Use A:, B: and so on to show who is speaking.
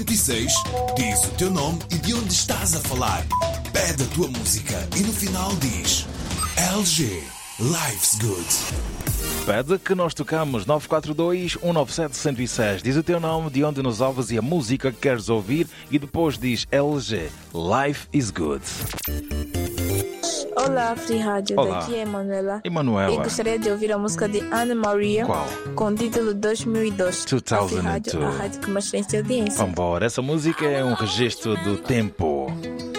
A: 26, diz o teu nome e de onde estás a falar. Pede a tua música e no final diz LG, Life's Good.
B: Pede que nós tocamos 942-197-106. Diz o teu nome, de onde nos ouves e a música que queres ouvir e depois diz LG, Life is Good.
C: Olá, Free Rádio.
B: Olá.
C: Daqui é Emanuela.
B: Emanuela.
C: E gostaria de ouvir a música de Ana Maria.
B: Qual?
C: Com o título 2002.
B: 2002.
C: A rádio que mais tem audiência.
B: Vambora, essa música é um registro do tempo.